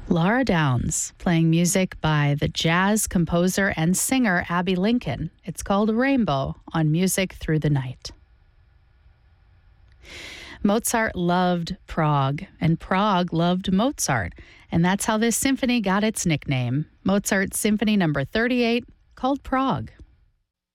Laura Downs, playing music by the jazz composer and singer Abbey Lincoln. It's called Rainbow on Music Through the Night. Mozart loved Prague, and Prague loved Mozart, and that's how this symphony got its nickname. Mozart's Symphony No. 38, called Prague.